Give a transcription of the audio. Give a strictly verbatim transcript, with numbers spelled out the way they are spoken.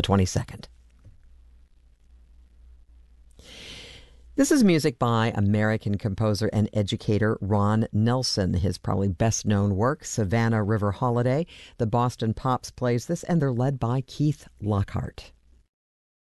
twenty-second. This is music by American composer and educator Ron Nelson. His probably best-known work, Savannah River Holiday. The Boston Pops plays this, and they're led by Keith Lockhart.